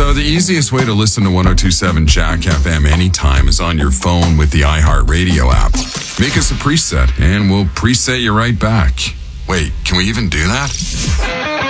So the easiest way to listen to 102.7 Jack FM anytime is on your phone with the iHeartRadio app. Make us a preset and we'll preset you right back. Wait, can we even do that?